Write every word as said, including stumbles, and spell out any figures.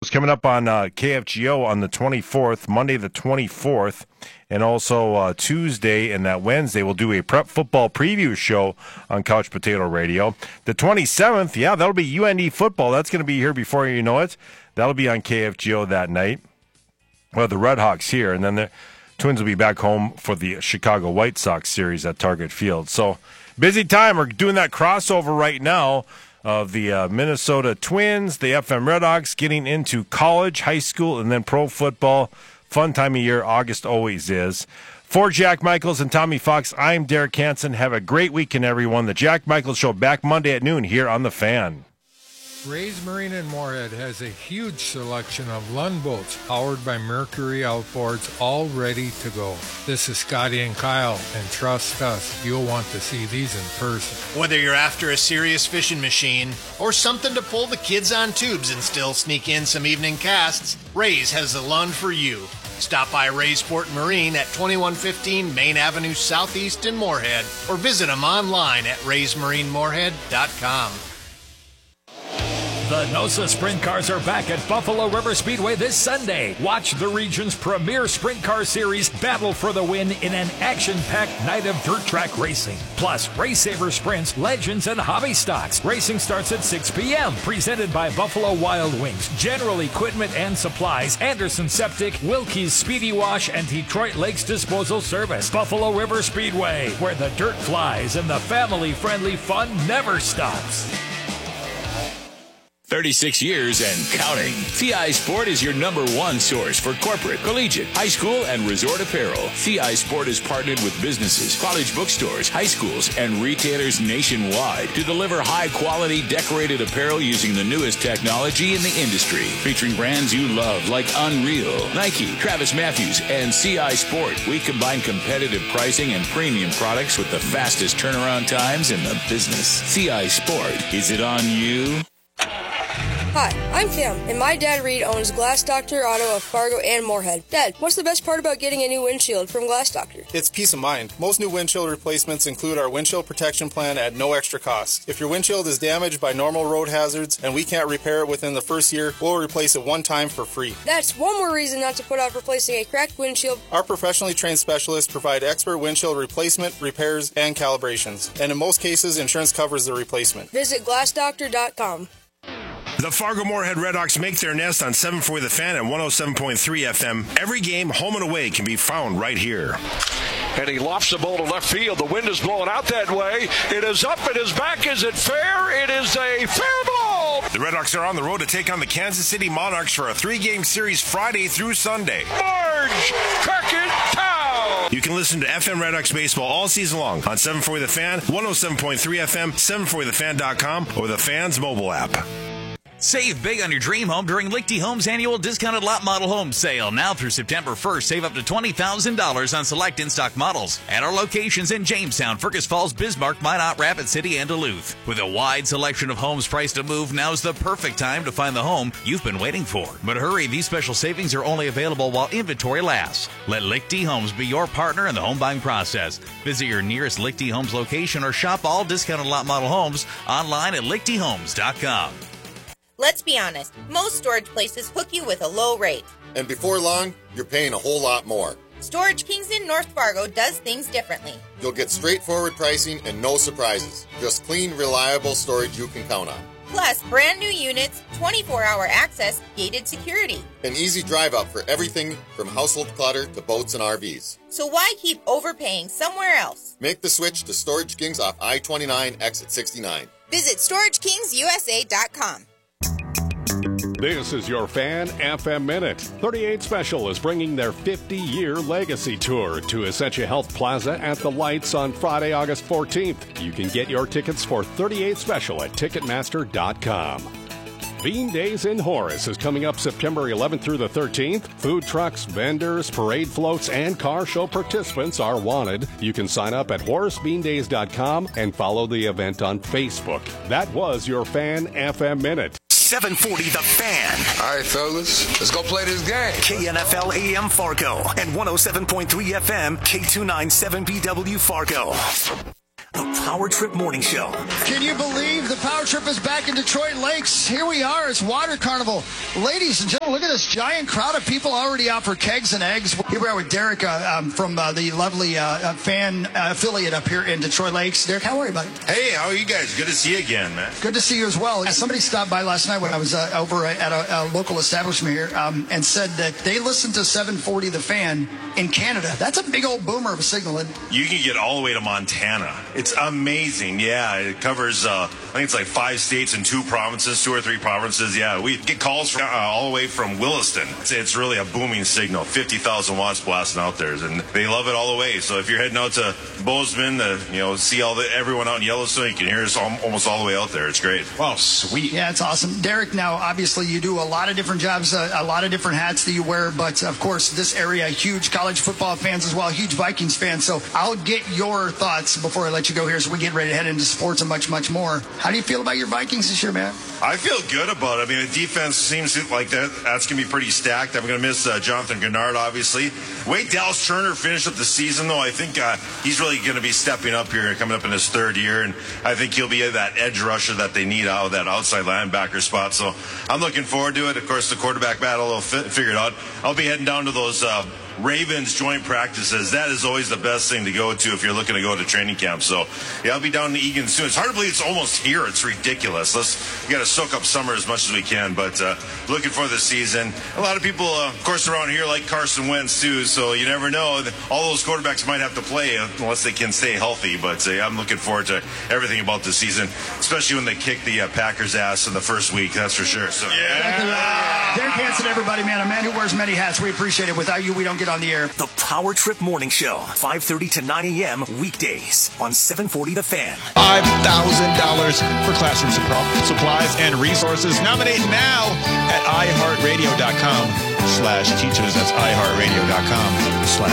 Fields coming up on uh, K F G O on the twenty-fourth, Monday the twenty-fourth, and also uh, Tuesday and that Wednesday we'll do a prep football preview show on Couch Potato Radio. The twenty-seventh, yeah, that'll be U N D football. That's going to be here before you know it. That'll be on K F G O that night. Well, the Red Hawks here, and then the Twins will be back home for the Chicago White Sox series at Target Field. So busy time. We're doing that crossover right now of the uh, Minnesota Twins, the F M Red Hawks getting into college, high school, and then pro football. Fun time of year. August always is. For Jack Michaels and Tommy Fox, I'm Derek Hansen. Have a great weekend, everyone. The Jack Michaels Show back Monday at noon here on The Fan. Ray's Marine in Moorhead has a huge selection of Lund boats powered by Mercury outboards, all ready to go. This is Scotty and Kyle, and trust us, you'll want to see these in person. Whether you're after a serious fishing machine or something to pull the kids on tubes and still sneak in some evening casts, Ray's has the Lund for you. Stop by Ray's Port Marine at twenty-one fifteen Main Avenue Southeast in Moorhead, or visit them online at rays marine moorhead dot com. The NOSA Sprint Cars are back at Buffalo River Speedway this Sunday. Watch the region's premier sprint car series battle for the win in an action-packed night of dirt track racing. Plus, Race Saver Sprints, Legends, and Hobby Stocks. Racing starts at six p.m. Presented by Buffalo Wild Wings, General Equipment and Supplies, Anderson Septic, Wilkie's Speedy Wash, and Detroit Lakes Disposal Service. Buffalo River Speedway, where the dirt flies and the family-friendly fun never stops. thirty-six years and counting. T I Sport is your number one source for corporate, collegiate, high school, and resort apparel. T I Sport is partnered with businesses, college bookstores, high schools, and retailers nationwide to deliver high-quality decorated apparel using the newest technology in the industry. Featuring brands you love like Unreal, Nike, Travis Matthews, and C I Sport. We combine competitive pricing and premium products with the fastest turnaround times in the business. T I Sport. Is it on you? Hi, I'm Cam, and my dad Reed owns Glass Doctor Auto of Fargo and Moorhead. Dad, what's the best part about getting a new windshield from Glass Doctor? It's peace of mind. Most new windshield replacements include our windshield protection plan at no extra cost. If your windshield is damaged by normal road hazards and we can't repair it within the first year, we'll replace it one time for free. That's one more reason not to put off replacing a cracked windshield. Our professionally trained specialists provide expert windshield replacement, repairs, and calibrations. And in most cases, insurance covers the replacement. Visit glass doctor dot com. The Fargo Moorhead Red Hawks make their nest on seven forty The Fan and one oh seven point three F M. Every game, home and away, can be found right here. And he lofts the ball to left field. The wind is blowing out that way. It is up, it is back. Is it fair? It is a fair ball. The Red Hawks are on the road to take on the Kansas City Monarchs for a three-game series Friday through Sunday. Marge Crockett Town. You can listen to F M Red Hawks baseball all season long on seven forty The Fan, one oh seven point three F M, seven forty the fan dot com, or the Fan's mobile app. Save big on your dream home during Lichty Homes' annual discounted lot model home sale. Now through September first, save up to twenty thousand dollars on select in-stock models at our locations in Jamestown, Fergus Falls, Bismarck, Minot, Rapid City, and Duluth. With a wide selection of homes priced to move, now's the perfect time to find the home you've been waiting for. But hurry, these special savings are only available while inventory lasts. Let Lichty Homes be your partner in the home buying process. Visit your nearest Lichty Homes location or shop all discounted lot model homes online at lichty homes dot com. Let's be honest, most storage places hook you with a low rate. And before long, you're paying a whole lot more. Storage Kings in North Fargo does things differently. You'll get straightforward pricing and no surprises. Just clean, reliable storage you can count on. Plus, brand new units, twenty-four hour access, gated security. An easy drive up for everything from household clutter to boats and R Vs. So why keep overpaying somewhere else? Make the switch to Storage Kings off I twenty-nine, exit sixty-nine. Visit storage kings u s a dot com. This is your Fan F M Minute. thirty-eight Special is bringing their fifty-year legacy tour to Essentia Health Plaza at the Lights on Friday, August fourteenth. You can get your tickets for thirty-eight Special at ticketmaster dot com. Bean Days in Horace is coming up September eleventh through the thirteenth. Food trucks, vendors, parade floats, and car show participants are wanted. You can sign up at horace bean days dot com and follow the event on Facebook. That was your Fan F M Minute. seven forty The Fan. All right, fellas, let's go play this game. K N F L A M Fargo and one oh seven point three F M, K two ninety-seven B W Fargo. The Power Trip Morning Show. Can you believe the Power Trip is back in Detroit Lakes? Here we are. It's Water Carnival. Ladies and gentlemen, look at this giant crowd of people already out for kegs and eggs. Here we are with Derek uh, um, from uh, the lovely uh, fan uh, affiliate up here in Detroit Lakes. Derek, how are you, buddy? Hey, how are you guys? Good to see you again, man. Good to see you as well. Somebody stopped by last night when I was uh, over at a, a local establishment here um, and said that they listened to seven forty The Fan in Canada. That's a big old boomer of a signal. Isn't it? You can get all the way to Montana. It's amazing. Yeah, it covers, uh, I think it's like five states and two provinces, two or three provinces. Yeah, we get calls from, uh, all the way from Williston. It's, it's really a booming signal. fifty thousand watts blasting out there, and they love it all the way. So if you're heading out to Bozeman to, you know, see all the everyone out in Yellowstone, you can hear us all, almost all the way out there. It's great. Wow, sweet. Yeah, it's awesome. Derek, now, obviously, you do a lot of different jobs, uh, a lot of different hats that you wear, but, of course, this area, huge college football fans as well, huge Vikings fans. So I'll get your thoughts before I let you go here so we get ready to head into sports and much, much more. How do you feel about your Vikings this year, man? I feel good about it. I mean, the defense seems like that. That's going to be pretty stacked. I'm going to miss uh, Jonathan Gennard, obviously. Wait, Dallas Turner finished up the season, though. I think uh, he's really going to be stepping up here, coming up in his third year, and I think he'll be that edge rusher that they need out of that outside linebacker spot. So I'm looking forward to it. Of course, the quarterback battle will fi- figure it out. I'll be heading down to those uh, Ravens joint practices. That is always the best thing to go to if you're looking to go to training camp. So, yeah, I'll be down in Egan soon. It's hard to believe it's almost here. It's ridiculous. Let's we got to soak up summer as much as we can. But uh, looking for the season. A lot of people, uh, of course, around here like Carson Wentz too. So you never know. All those quarterbacks might have to play unless they can stay healthy. But uh, I'm looking forward to everything about this season, especially when they kick the uh, Packers' ass in the first week. That's for sure. So yeah. Derek Hansen, everybody, man, a man who wears many hats. We appreciate it. Without you, we don't get on the air. The Power Trip Morning Show, five thirty to nine a.m. weekdays on seven forty The Fan. five thousand dollars for classroom supplies and resources. Nominate now at i heart radio dot com slash teachers. That's i heart radio dot com